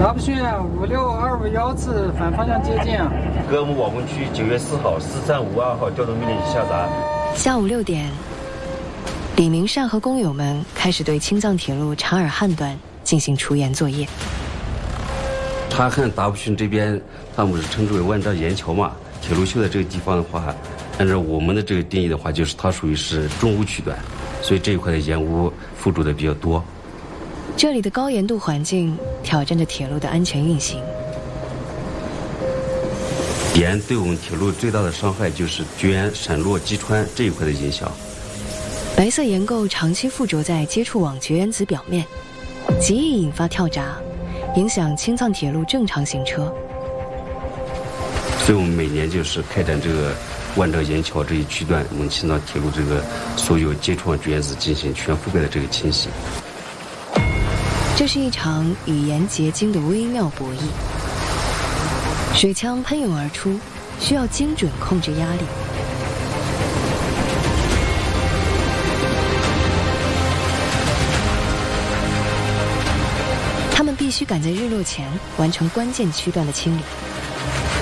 大步巡56251次反方向接近。 格木网工区9月4号4352号调动命令下达。 下午6点，李明善和工友们开始对青藏铁路察尔汗段进行除岩作业。 察尔汗达布逊这边，他们是称之为万丈岩桥嘛。铁路修在这个地方的话，按照我们的这个定义的话，就是它属于是中污区段，所以这一块的岩污附着的比较多。 这里的高盐度环境挑战着铁路的安全运行。 盐对我们铁路最大的伤害就是绝缘闪落击穿这一块的影响。 白色盐垢长期附着在接触网绝缘子表面，极易引发跳闸，影响青藏铁路正常行车。 所以我们每年就是开展这个万丈岩桥这一区段，我们青藏铁路这个所有接触网绝缘子进行全覆盖的这个清洗。 这是一场与盐结晶的微妙博弈，水枪喷涌而出，需要精准控制压力。他们必须赶在日落前完成关键区段的清理。